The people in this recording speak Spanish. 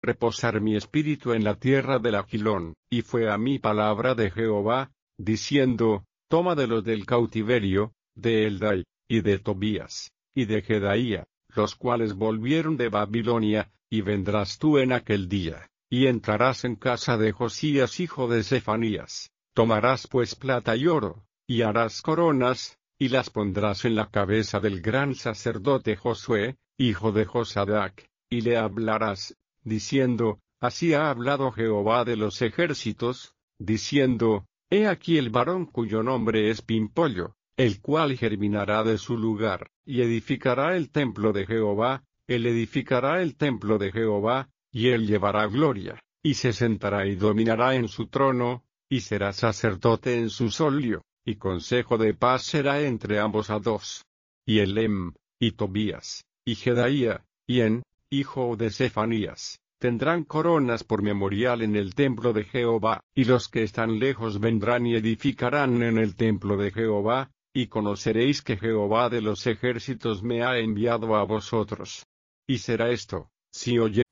reposar mi espíritu en la tierra del Aquilón, y fue a mí palabra de Jehová, diciendo, toma de los del cautiverio, de Eldai, y de Tobías, y de Jedaía, los cuales volvieron de Babilonia, y vendrás tú en aquel día, y entrarás en casa de Josías hijo de Sefanías, tomarás pues plata y oro, y harás coronas, y las pondrás en la cabeza del gran sacerdote Josué, hijo de Josadac, y le hablarás, diciendo, así ha hablado Jehová de los ejércitos, diciendo, he aquí el varón cuyo nombre es Pimpollo, el cual germinará de su lugar, y edificará el templo de Jehová, él edificará el templo de Jehová, y él llevará gloria, y se sentará y dominará en su trono, y será sacerdote en su solio, y consejo de paz será entre ambos a dos. Y Elem, y Tobías, y Jedaía, y En, hijo de Sefanías, tendrán coronas por memorial en el templo de Jehová, y los que están lejos vendrán y edificarán en el templo de Jehová, y conoceréis que Jehová de los ejércitos me ha enviado a vosotros. Y será esto, si oyereis